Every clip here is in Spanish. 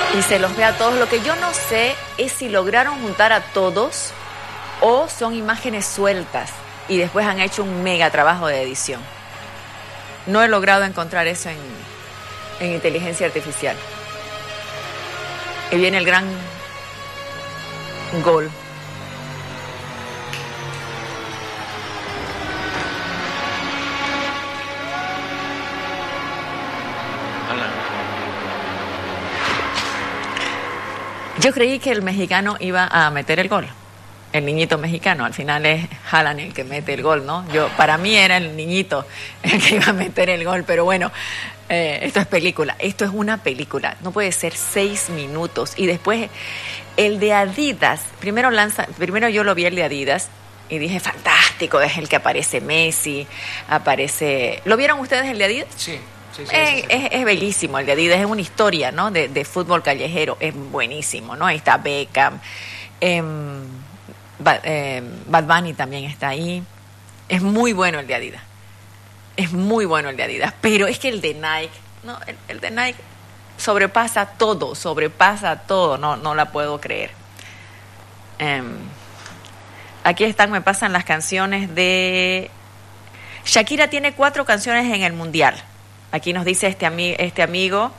y se los ve a todos. Lo que yo no sé es si lograron juntar a todos o son imágenes sueltas y después han hecho un mega trabajo de edición. No he logrado encontrar eso en inteligencia artificial. Y viene el gran gol. Yo creí que el mexicano iba a meter el gol, el niñito mexicano. Al final es Haaland el que mete el gol, ¿no? Para mí era el niñito el que iba a meter el gol, pero bueno, esto es película, esto es una película. No puede ser 6 minutos. Y después el de Adidas, primero yo lo vi el de Adidas y dije, fantástico, es el que aparece Messi, aparece... ¿Lo vieron ustedes el de Adidas? Sí. Sí. Es bellísimo el de Adidas, es una historia, ¿no? de fútbol callejero, es buenísimo, ¿no? Ahí está Beckham, Bad Bunny también está ahí. Es muy bueno el de Adidas, pero es que el de Nike, no, el de Nike sobrepasa todo, no la puedo creer. Aquí están, me pasan las canciones de... Shakira tiene 4 canciones en el Mundial. Aquí nos dice este amigo,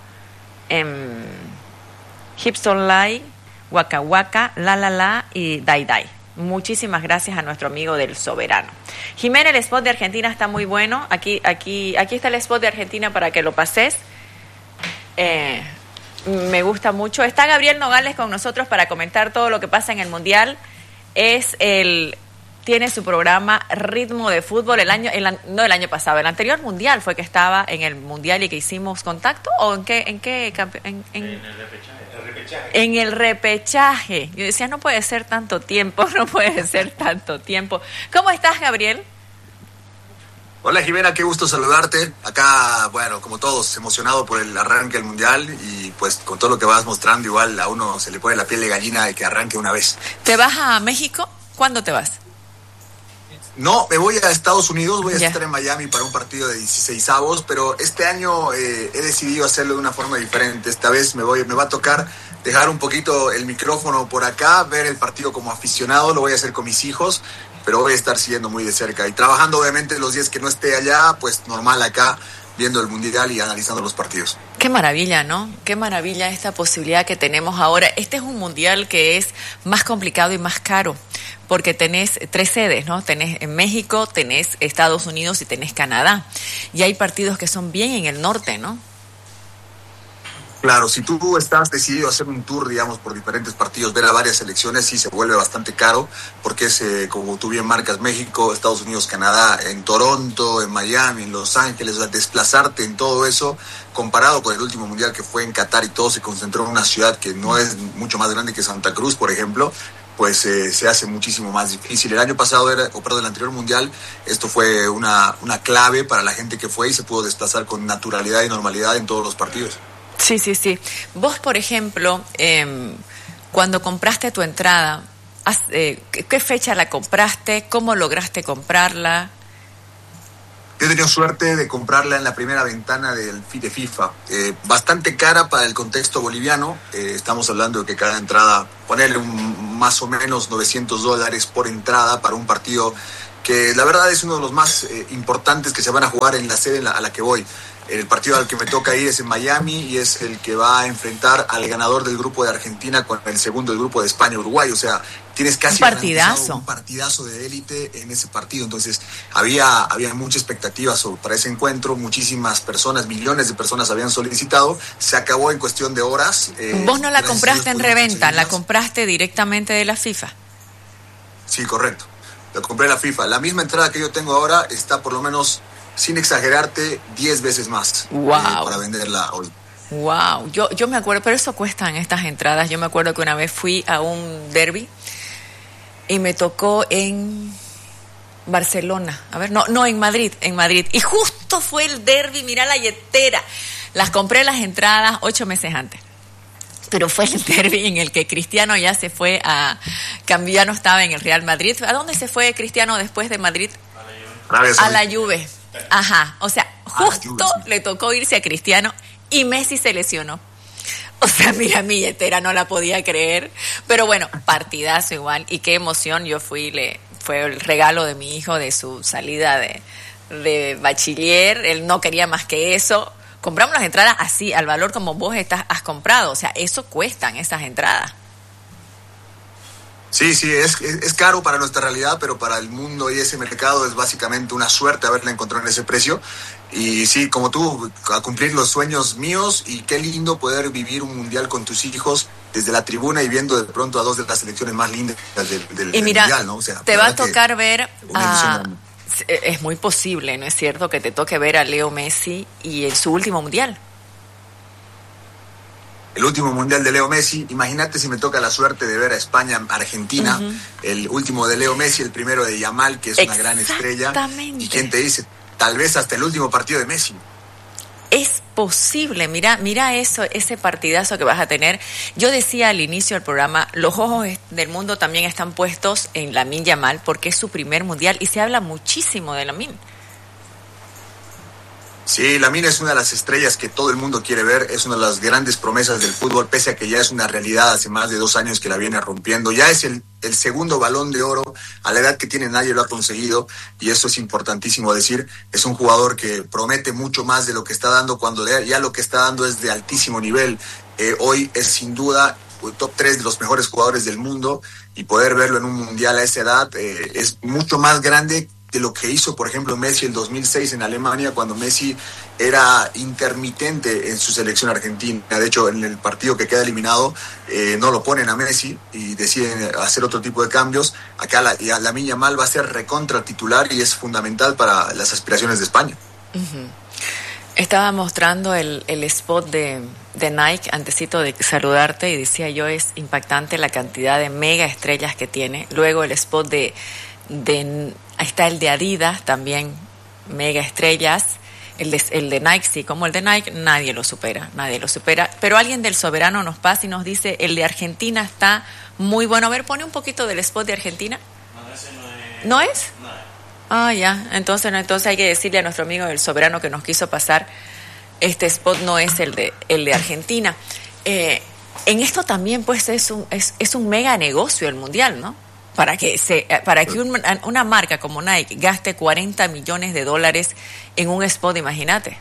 Hips Don't Lie, Waka Waka, La La La y Dai Dai. Muchísimas gracias a nuestro amigo del Soberano. Jimena, el spot de Argentina está muy bueno. Aquí está el spot de Argentina para que lo pases. Me gusta mucho. Está Gabriel Nogales con nosotros para comentar todo lo que pasa en el Mundial. Tiene su programa Ritmo de Fútbol. El año pasado, el anterior mundial fue que estaba en el mundial y que hicimos contacto, ¿o en el repechaje? En el repechaje. Yo decía, no puede ser tanto tiempo. ¿Cómo estás, Gabriel? Hola, Jimena, qué gusto saludarte. Acá, bueno, como todos, emocionado por el arranque del mundial y pues con todo lo que vas mostrando, igual a uno se le pone la piel de gallina de que arranque una vez. ¿Te vas a México? ¿Cuándo te vas? No, me voy a Estados Unidos, voy a estar en Miami para un partido de 16avos, pero este año he decidido hacerlo de una forma diferente. Esta vez me va a tocar dejar un poquito el micrófono por acá, ver el partido como aficionado, lo voy a hacer con mis hijos, pero voy a estar siguiendo muy de cerca y trabajando obviamente los días que no esté allá, pues normal acá, viendo el mundial y analizando los partidos. Qué maravilla, ¿no? Qué maravilla esta posibilidad que tenemos ahora. Este es un mundial que es más complicado y más caro, porque tenés 3 sedes, ¿no? Tenés en México, tenés Estados Unidos y tenés Canadá. Y hay partidos que son bien en el norte, ¿no? Claro, si tú estás decidido a hacer un tour, digamos, por diferentes partidos, ver a varias selecciones, sí se vuelve bastante caro, porque es, como tú bien marcas, México, Estados Unidos, Canadá, en Toronto, en Miami, en Los Ángeles, o sea, desplazarte en todo eso, comparado con el último mundial que fue en Qatar y todo se concentró en una ciudad que no es mucho más grande que Santa Cruz, por ejemplo, pues se hace muchísimo más difícil. El año pasado, el anterior mundial, esto fue una clave para la gente que fue y se pudo desplazar con naturalidad y normalidad en todos los partidos. Sí. Vos, por ejemplo, cuando compraste tu entrada, ¿qué fecha la compraste? ¿Cómo lograste comprarla? Yo he tenido suerte de comprarla en la primera ventana de FIFA. Bastante cara para el contexto boliviano. Estamos hablando de que cada entrada, ponerle más o menos $900 por entrada para un partido que la verdad es uno de los más importantes que se van a jugar en la sede a la que voy. El partido al que me toca ir es en Miami y es el que va a enfrentar al ganador del grupo de Argentina con el segundo del grupo de España y Uruguay. O sea, tienes casi un partidazo de élite en ese partido. Entonces, había mucha expectativa para ese encuentro. Muchísimas personas, millones de personas habían solicitado. Se acabó en cuestión de horas. ¿Vos no la compraste en reventa? ¿La compraste directamente de la FIFA? Sí, correcto. La compré en la FIFA. La misma entrada que yo tengo ahora está por lo menos, sin exagerarte, 10 veces más. Wow. Para venderla hoy. Wow, yo me acuerdo, pero eso cuestan estas entradas. Yo me acuerdo que una vez fui a un derbi y me tocó en Barcelona. A ver, no, en Madrid. Y justo fue el derbi, mirá la yetera. Las compré las entradas 8 meses antes. Pero fue el derbi en el que Cristiano ya se fue ya no estaba en el Real Madrid. ¿A dónde se fue Cristiano después de Madrid? A la Juve. Ajá, o sea, justo le tocó irse a Cristiano y Messi se lesionó. O sea, mira, mi billetera no la podía creer. Pero bueno, partidazo igual. Y qué emoción. Yo fui, fue el regalo de mi hijo de su salida de bachiller. Él no quería más que eso. Compramos las entradas así, al valor como vos has comprado. O sea, eso cuestan esas entradas. Sí, es caro para nuestra realidad, pero para el mundo y ese mercado es básicamente una suerte haberla encontrado en ese precio. Y sí, como tú, a cumplir los sueños míos, y qué lindo poder vivir un mundial con tus hijos desde la tribuna y viendo de pronto a dos de las selecciones más lindas del mundial, ¿no? O sea, te va a tocar ver es muy posible, ¿no es cierto?, que te toque ver a Leo Messi y en su último mundial. El último mundial de Leo Messi, imagínate si me toca la suerte de ver a España, Argentina, el último de Leo Messi, el primero de Yamal, que es una gran estrella. Y quién te dice, tal vez hasta el último partido de Messi. Es posible, mira eso, ese partidazo que vas a tener. Yo decía al inicio del programa, los ojos del mundo también están puestos en Lamine Yamal porque es su primer mundial y se habla muchísimo de Lamine. Sí, Lamine es una de las estrellas que todo el mundo quiere ver, es una de las grandes promesas del fútbol, pese a que ya es una realidad hace más de 2 años que la viene rompiendo. Ya es el segundo Balón de Oro, a la edad que tiene nadie lo ha conseguido, y eso es importantísimo decir. Es un jugador que promete mucho más de lo que está dando, cuando ya lo que está dando es de altísimo nivel. Hoy es sin duda el top 3 de los mejores jugadores del mundo, y poder verlo en un mundial a esa edad es mucho más grande de lo que hizo, por ejemplo, Messi en 2006 en Alemania, cuando Messi era intermitente en su selección argentina. De hecho, en el partido que queda eliminado, no lo ponen a Messi y deciden hacer otro tipo de cambios. Acá Lamine Yamal va a ser recontra titular y es fundamental para las aspiraciones de España. Uh-huh. Estaba mostrando el spot de Nike antesito de saludarte y decía yo, es impactante la cantidad de mega estrellas que tiene. Luego el spot de está el de Adidas, también mega estrellas. El de Nike, sí, como el de Nike, nadie lo supera. Pero alguien del Soberano nos pasa y nos dice, el de Argentina está muy bueno. A ver, pone un poquito del spot de Argentina. No, ese no es. ¿No es? No. Ah, ya. Entonces hay que decirle a nuestro amigo del Soberano que nos quiso pasar, este spot no es el de Argentina. En esto también, pues, es un mega negocio el Mundial, ¿no? Para que una marca como Nike gaste $40 millones en un spot, imagínate.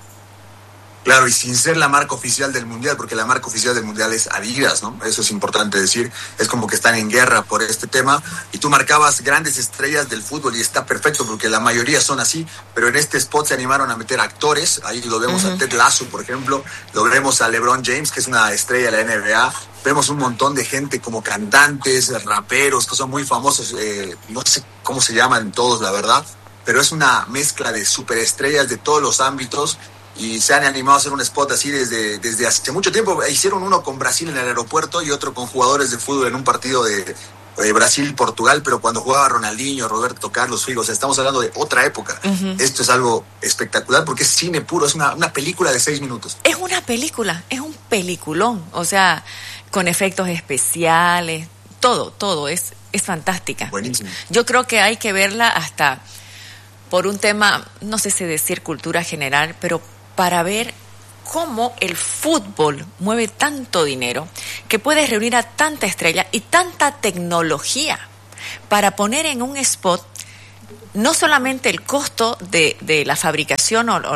Claro, y sin ser la marca oficial del Mundial, porque la marca oficial del Mundial es Adidas, ¿no? Eso es importante decir. Es como que están en guerra por este tema. Y tú marcabas grandes estrellas del fútbol y está perfecto porque la mayoría son así. Pero en este spot se animaron a meter actores. Ahí lo vemos a Ted Lasso, por ejemplo. Lo vemos a LeBron James, que es una estrella de la NBA. Vemos un montón de gente como cantantes, raperos, que son muy famosos. No sé cómo se llaman todos, la verdad. Pero es una mezcla de superestrellas de todos los ámbitos. Y se han animado a hacer un spot así desde hace mucho tiempo. Hicieron uno con Brasil en el aeropuerto y otro con jugadores de fútbol en un partido de Brasil-Portugal, pero cuando jugaba Ronaldinho, Roberto Carlos, Figo. O sea, estamos hablando de otra época. Esto es algo espectacular porque es cine puro, es una película de 6 minutos. Es una película, es un peliculón. O sea, con efectos especiales, todo es fantástica. Buenísimo. Yo creo que hay que verla hasta por un tema, no sé si decir cultura general, pero para ver cómo el fútbol mueve tanto dinero que puede reunir a tanta estrella y tanta tecnología para poner en un spot no solamente el costo de la fabricación o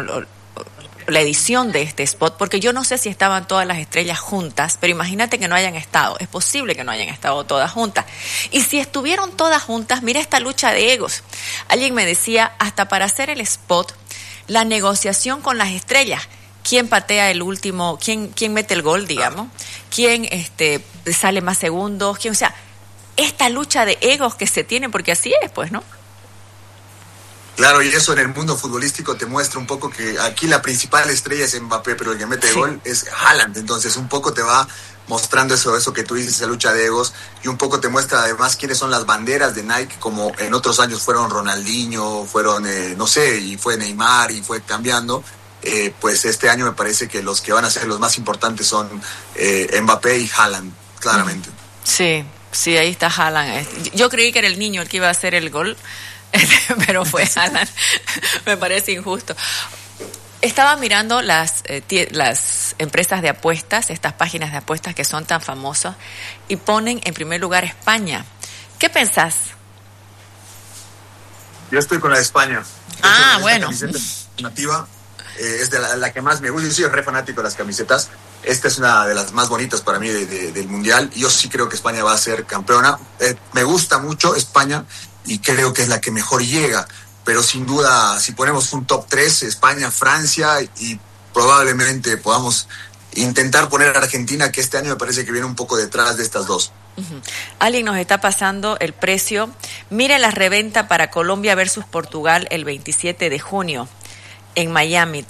la edición de este spot, porque yo no sé si estaban todas las estrellas juntas, pero imagínate que no hayan estado, es posible que no hayan estado todas juntas. Y si estuvieron todas juntas, mira esta lucha de egos. Alguien me decía, hasta para hacer el spot, la negociación con las estrellas, quién patea el último, quién mete el gol, digamos, quién sale más segundos, o sea, esta lucha de egos que se tiene, porque así es, pues, ¿no? Claro, y eso en el mundo futbolístico te muestra un poco que aquí la principal estrella es Mbappé, pero el que mete gol es Haaland. Entonces un poco te va mostrando eso que tú dices, esa lucha de egos, y un poco te muestra además quiénes son las banderas de Nike, como en otros años fueron Ronaldinho, fueron, no sé, y fue Neymar, y fue cambiando. Pues este año me parece que los que van a ser los más importantes son Mbappé y Haaland, claramente. Sí, ahí está Haaland. Yo creí que era el niño el que iba a hacer el gol, pero fue Haaland. Me parece injusto. Estaba mirando las empresas de apuestas, estas páginas de apuestas que son tan famosas, y ponen en primer lugar España. ¿Qué pensás? Yo estoy con la de España. Bueno. Camiseta nativa es de la que más me gusta. Yo soy re fanático de las camisetas. Esta es una de las más bonitas para mí del Mundial. Yo sí creo que España va a ser campeona. Me gusta mucho España y creo que es la que mejor llega. Pero sin duda, si ponemos un top 3, España, Francia, y probablemente podamos intentar poner a Argentina, que este año me parece que viene un poco detrás de estas dos. Uh-huh. Alguien nos está pasando el precio. Mire la reventa para Colombia versus Portugal el 27 de junio en Miami.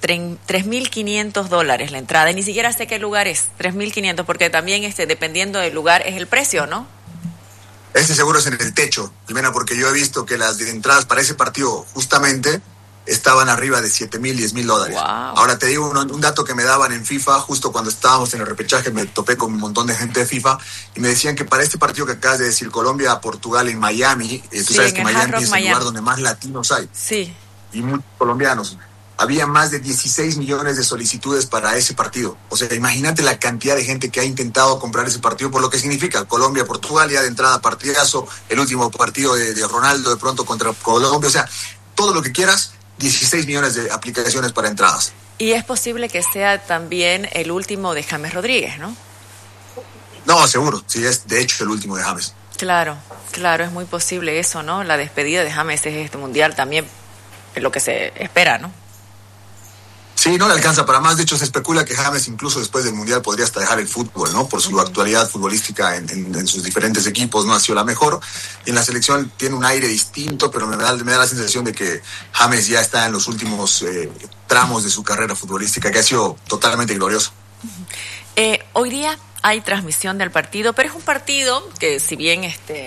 $3,500 la entrada. Y ni siquiera sé qué lugar es, 3,500, porque también dependiendo del lugar es el precio, ¿no? Este seguro es en el techo, Jimena, porque yo he visto que las entradas para ese partido justamente estaban arriba de $7,000, $10,000. Wow. Ahora te digo un dato que me daban en FIFA, justo cuando estábamos en el repechaje, me topé con un montón de gente de FIFA y me decían que para este partido que acabas de decir, Colombia-Portugal en Miami, tú sabes que Miami es el lugar donde más latinos hay. Sí. Y muchos colombianos. Había más de 16 millones de solicitudes para ese partido. O sea, imagínate la cantidad de gente que ha intentado comprar ese partido, por lo que significa Colombia-Portugal, ya de entrada partidazo, el último partido de Ronaldo de pronto contra Colombia, o sea, todo lo que quieras, 16 millones de aplicaciones para entradas. Y es posible que sea también el último de James Rodríguez, ¿no? No, seguro, sí, es de hecho el último de James. Claro, es muy posible eso, ¿no? La despedida de James es este mundial también, es lo que se espera, ¿no? Sí, no le alcanza para más. De hecho, se especula que James incluso después del Mundial podría hasta dejar el fútbol, ¿no? Por su actualidad futbolística en sus diferentes equipos, no ha sido la mejor. Y en la selección tiene un aire distinto, pero me da la sensación de que James ya está en los últimos tramos de su carrera futbolística, que ha sido totalmente glorioso. Hoy día hay transmisión del partido, pero es un partido que si bien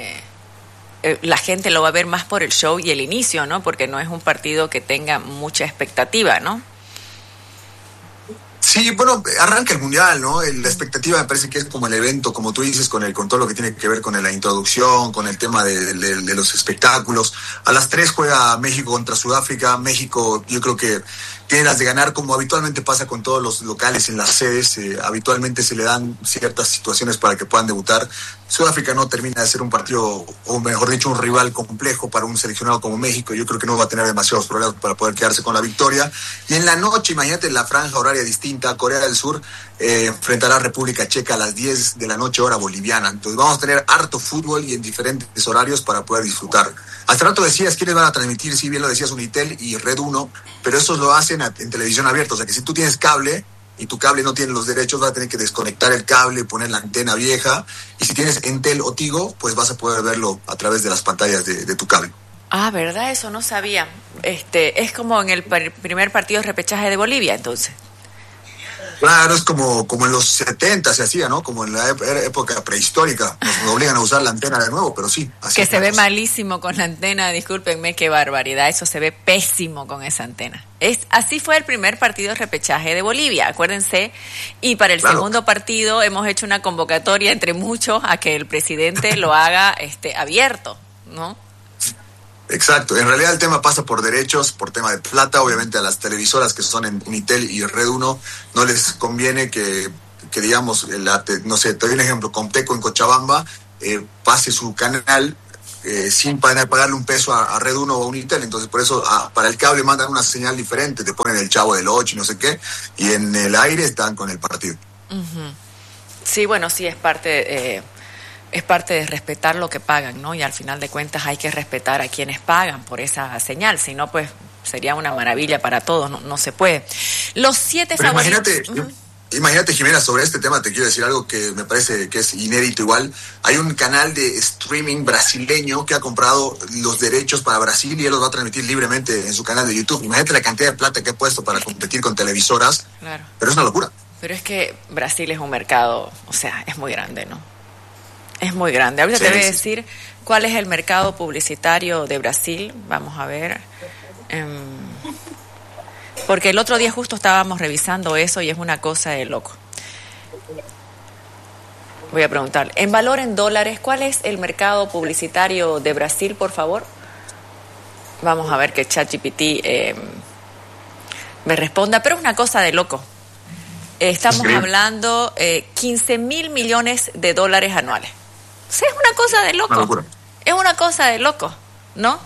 la gente lo va a ver más por el show y el inicio, ¿no? Porque no es un partido que tenga mucha expectativa, ¿no? Sí, bueno, arranca el Mundial, ¿no? La expectativa me parece que es como el evento, como tú dices, con todo lo que tiene que ver con la introducción, con el tema de los espectáculos. A las 3 juega México contra Sudáfrica. México, yo creo que tiene las de ganar, como habitualmente pasa con todos los locales en las sedes. Habitualmente se le dan ciertas situaciones para que puedan debutar. Sudáfrica no termina de ser un partido, o mejor dicho, un rival complejo para un seleccionado como México. Yo creo que no va a tener demasiados problemas para poder quedarse con la victoria. Y en la noche, imagínate la franja horaria distinta, Corea del Sur enfrentará a República Checa a las 10 de la noche, hora boliviana. Entonces vamos a tener harto fútbol y en diferentes horarios para poder disfrutar. Hace rato decías quiénes van a transmitir, si bien lo decías, Unitel y Red 1, pero esos lo hacen en televisión abierta. O sea que si tú tienes cable y tu cable no tiene los derechos, vas a tener que desconectar el cable, poner la antena vieja. Y si tienes Entel o Tigo, pues vas a poder verlo a través de las pantallas de tu cable. Ah, ¿verdad? Eso no sabía. Es como en el primer partido de repechaje de Bolivia, entonces. Claro, es como en los 70 se hacía, ¿no? Como en la época prehistórica. Nos obligan a usar la antena de nuevo, pero sí. Así que se ve malísimo con la antena, discúlpenme, qué barbaridad. Eso se ve pésimo con esa antena. Así fue el primer partido de repechaje de Bolivia, acuérdense. Y para el segundo partido hemos hecho una convocatoria entre muchos a que el presidente lo haga abierto, ¿no? Exacto, en realidad el tema pasa por derechos, por tema de plata. Obviamente a las televisoras que son en Unitel y Red 1 no les conviene que digamos, no sé, te doy un ejemplo, Comteco en Cochabamba pase su canal sin pagarle un peso a Red 1 o a Unitel. Entonces por eso para el cable mandan una señal diferente, te ponen el Chavo del 8 y no sé qué, y en el aire están con el partido. Uh-huh. Sí, bueno, sí, es parte de respetar lo que pagan, ¿no? Y al final de cuentas hay que respetar a quienes pagan por esa señal, si no, pues sería una maravilla para todos, no se puede. Los 7 favoritos... Imagínate, Jimena, sobre este tema te quiero decir algo que me parece que es inédito igual. Hay un canal de streaming brasileño que ha comprado los derechos para Brasil y él los va a transmitir libremente en su canal de YouTube. Imagínate la cantidad de plata que ha puesto para competir con televisoras. Claro. Pero es una locura. Pero es que Brasil es un mercado, o sea, es muy grande, ¿no? Es muy grande. Ahorita te voy a decir cuál es el mercado publicitario de Brasil. Vamos a ver. Porque el otro día justo estábamos revisando eso y es una cosa de loco. Voy a preguntar. En valor en dólares, ¿cuál es el mercado publicitario de Brasil, por favor? Vamos a ver que ChatGPT me responda, pero es una cosa de loco. Estamos hablando 15,000 millones de dólares anuales. O sea, es una cosa de loco. Es una cosa de loco, ¿no?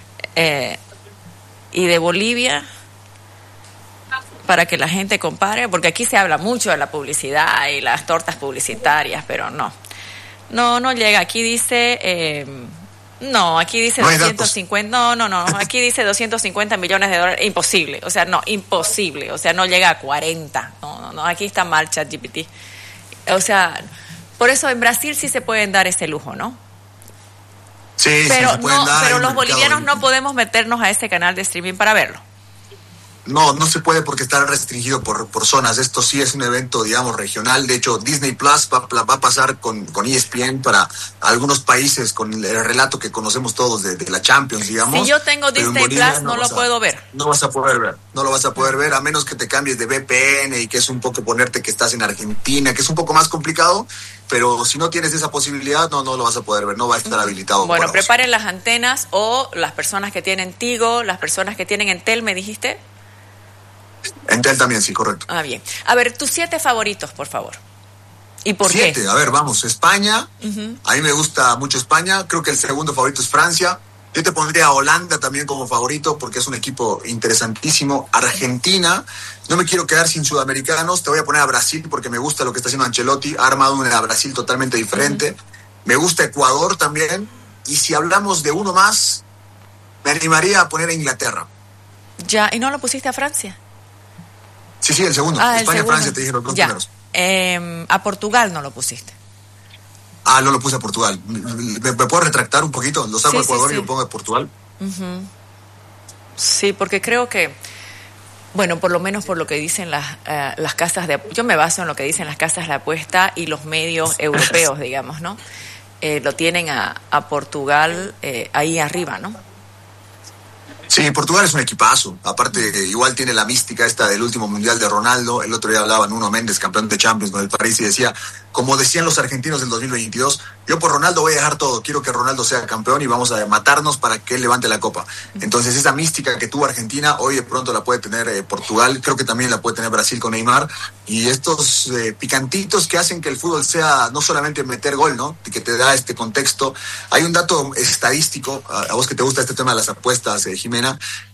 Y de Bolivia, para que la gente compare, porque aquí se habla mucho de la publicidad y las tortas publicitarias, pero no llega. Aquí dice... aquí dice 250, aquí dice 250 millones de dólares, imposible, o sea, imposible, o sea, no llega a 40, aquí está mal ChatGPT, o sea, por eso en Brasil sí se pueden dar ese lujo, ¿no? Sí, pero sí se pueden dar, pero los bolivianos no podemos meternos a ese canal de streaming para verlo. No se puede porque está restringido por zonas. Esto sí es un evento, digamos, regional. De hecho, Disney Plus va a pasar con ESPN para algunos países con el relato que conocemos todos de la Champions, digamos. Si yo tengo Disney Plus, no lo puedo ver. No vas a poder ver. No lo vas a poder ver a menos que te cambies de VPN y que es un poco ponerte que estás en Argentina, que es un poco más complicado. Pero si no tienes esa posibilidad, no lo vas a poder ver. No va a estar habilitado. Bueno, preparen las antenas o las personas que tienen Tigo, las personas que tienen Entel, ¿me dijiste? Entel también, sí, correcto. Ah, bien. A ver, tus 7 favoritos, por favor. ¿Y por qué? 7, a ver, vamos. España, a mí me gusta mucho España. Creo que el segundo favorito es Francia. Yo te pondría a Holanda también como favorito porque es un equipo interesantísimo. Argentina, no me quiero quedar sin sudamericanos. Te voy a poner a Brasil porque me gusta lo que está haciendo Ancelotti. Ha armado una Brasil totalmente diferente. Me gusta Ecuador también. Y si hablamos de uno más, me animaría a poner a Inglaterra. Ya, ¿y no lo pusiste a Francia? Sí, el segundo. España, Francia, te dije los dos primeros. A Portugal no lo pusiste. No lo puse a Portugal. ¿Me puedo retractar un poquito? Lo saco a Ecuador y lo pongo a Portugal. Sí, porque creo que, bueno, por lo menos por lo que dicen las casas de... Yo me baso en lo que dicen las casas de apuesta y los medios europeos, digamos, ¿no? Lo tienen a Portugal ahí arriba, ¿no? Sí, Portugal es un equipazo. Aparte, igual tiene la mística esta del último mundial de Ronaldo. El otro día hablaba Nuno Méndez, campeón de Champions con el París, y decía, como decían los argentinos del 2022, yo por Ronaldo voy a dejar todo. Quiero que Ronaldo sea campeón y vamos a matarnos para que él levante la copa. Entonces, esa mística que tuvo Argentina, hoy de pronto la puede tener Portugal. Creo que también la puede tener Brasil con Neymar. Y estos picantitos que hacen que el fútbol sea no solamente meter gol, ¿no? Que te da este contexto. Hay un dato estadístico, a vos que te gusta este tema de las apuestas, Jimena.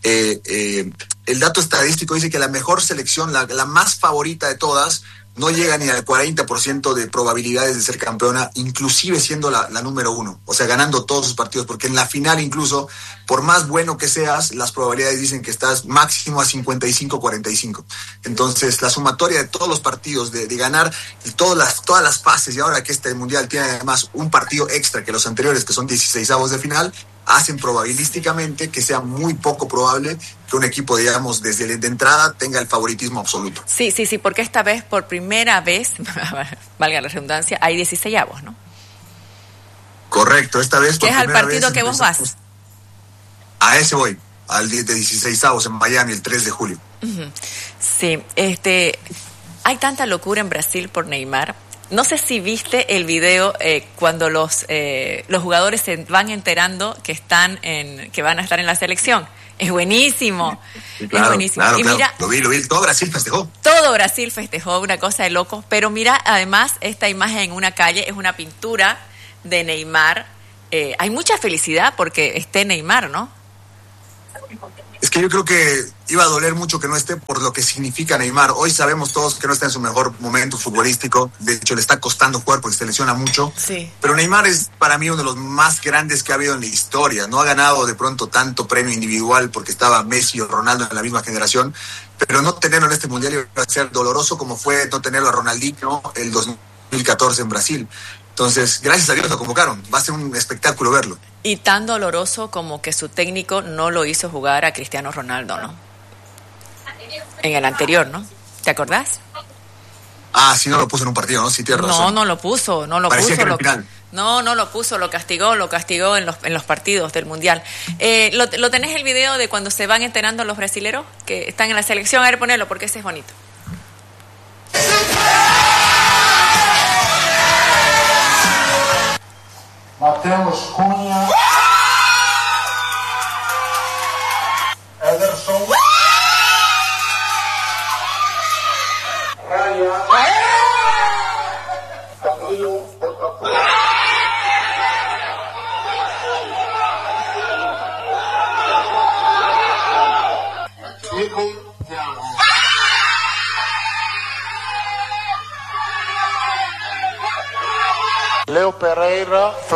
El dato estadístico dice que la mejor selección, la más favorita de todas, no llega ni al 40% de probabilidades de ser campeona, inclusive siendo la número 1, o sea, ganando todos sus partidos, porque en la final incluso, por más bueno que seas, las probabilidades dicen que estás máximo a 55-45. Entonces, la sumatoria de todos los partidos, de ganar y todas las fases, y ahora que este mundial tiene además un partido extra que los anteriores, que son 16avos de final, hacen probabilísticamente que sea muy poco probable que un equipo, digamos, desde de entrada tenga el favoritismo absoluto. Sí, porque esta vez, por primera vez, valga la redundancia, hay 16avos, ¿no? Correcto, esta vez por ¿qué es al partido que vos vas? A ese voy, al de 16avos en Miami, el 3 de julio. Sí, hay tanta locura en Brasil por Neymar. No sé si viste el video cuando los jugadores se van enterando que van a estar en la selección. Es buenísimo. Sí, claro, es buenísimo. Claro, y mira, lo vi. Todo Brasil festejó. Todo Brasil festejó, una cosa de loco. Pero mira, además, esta imagen en una calle es una pintura de Neymar. Hay mucha felicidad porque esté Neymar, ¿no? Es que yo creo que iba a doler mucho que no esté por lo que significa Neymar. Hoy sabemos todos que no está en su mejor momento futbolístico. De hecho, le está costando jugar porque se lesiona mucho. Sí. Pero Neymar es para mí uno de los más grandes que ha habido en la historia. No ha ganado de pronto tanto premio individual porque estaba Messi o Ronaldo en la misma generación. Pero no tenerlo en este mundial iba a ser doloroso como fue no tenerlo a Ronaldinho el 2014 en Brasil. Entonces, gracias a Dios lo convocaron. Va a ser un espectáculo verlo. Y tan doloroso como que su técnico no lo hizo jugar a Cristiano Ronaldo, ¿no? En el anterior, ¿no? ¿Te acordás? Sí, no lo puso en un partido, ¿no? Sí, tienes razón. No lo puso. Parecía que era el final. No lo puso, lo castigó en los partidos del Mundial. ¿Lo tenés el video de cuando se van enterando los brasileros que están en la selección? A ver, ponelo, porque ese es bonito. Mateus Cunha, Ederson, Nico Thiago. Leo Pereira.